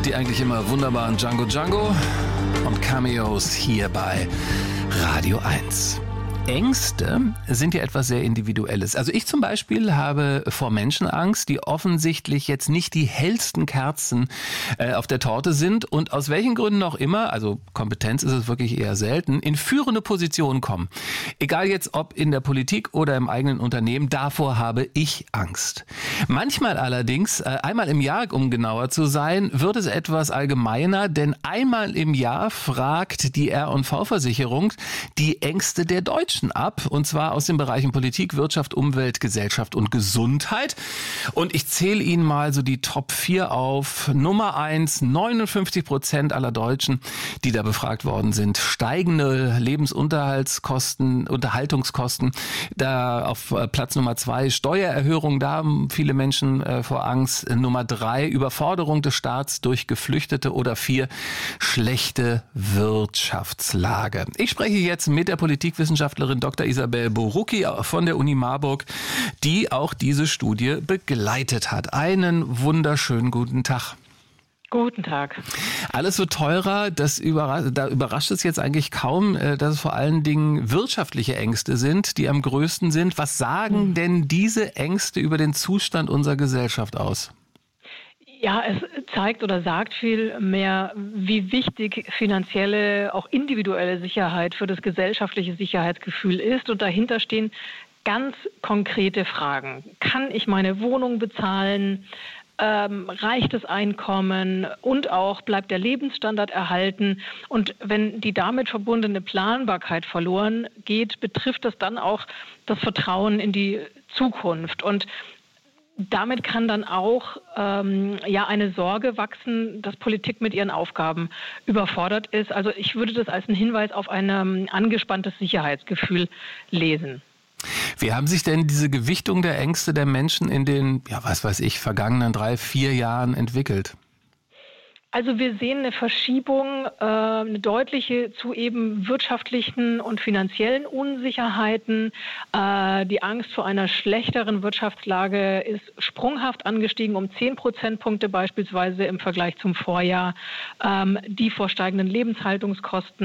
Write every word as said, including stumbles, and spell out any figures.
die eigentlich immer wunderbaren Django Django und Cameos hier bei Radio eins. Ängste sind ja etwas sehr Individuelles. Also ich zum Beispiel habe vor Menschen Angst, die offensichtlich jetzt nicht die hellsten Kerzen äh, auf der Torte sind und aus welchen Gründen auch immer, also Kompetenz ist es wirklich eher selten, in führende Positionen kommen. Egal jetzt ob in der Politik oder im eigenen Unternehmen, davor habe ich Angst. Manchmal allerdings, äh, einmal im Jahr, um genauer zu sein, wird es etwas allgemeiner, denn einmal im Jahr fragt die R und V-Versicherung die Ängste der Deutschen ab, und zwar aus den Bereichen Politik, Wirtschaft, Umwelt, Gesellschaft und Gesundheit. Und ich zähle Ihnen mal so die Top vier auf. Nummer eins, neunundfünfzig Prozent aller Deutschen, die da befragt worden sind. Steigende Lebensunterhaltskosten, Unterhaltungskosten. Da auf Platz Nummer zwei, Steuererhöhung, da haben viele Menschen äh, vor Angst. Nummer drei, Überforderung des Staats durch Geflüchtete, oder vier, schlechte Wirtschaftslage. Ich spreche jetzt mit der Politikwissenschaftlerin Doktor Isabel Borucki von der Uni Marburg, die auch diese Studie begleitet hat. Einen wunderschönen guten Tag. Guten Tag. Alles wird teurer, das überras- da überrascht es jetzt eigentlich kaum, dass es vor allen Dingen wirtschaftliche Ängste sind, die am größten sind. Was sagen denn diese Ängste über den Zustand unserer Gesellschaft aus? Ja, es zeigt oder sagt viel mehr, wie wichtig finanzielle, auch individuelle Sicherheit für das gesellschaftliche Sicherheitsgefühl ist. Und dahinter stehen ganz konkrete Fragen. Kann ich meine Wohnung bezahlen? Ähm, reicht das Einkommen? Und auch bleibt der Lebensstandard erhalten? Und wenn die damit verbundene Planbarkeit verloren geht, betrifft das dann auch das Vertrauen in die Zukunft. Und damit kann dann auch ähm, ja eine Sorge wachsen, dass Politik mit ihren Aufgaben überfordert ist. Also ich würde das als einen Hinweis auf ein ähm, angespanntes Sicherheitsgefühl lesen. Wie haben sich denn diese Gewichtung der Ängste der Menschen in den, ja was weiß ich, vergangenen drei, vier Jahren entwickelt? Also wir sehen eine Verschiebung, äh, eine deutliche zu eben wirtschaftlichen und finanziellen Unsicherheiten. Äh, die Angst vor einer schlechteren Wirtschaftslage ist sprunghaft angestiegen, um zehn Prozentpunkte beispielsweise im Vergleich zum Vorjahr. Ähm, die vor steigenden Lebenshaltungskosten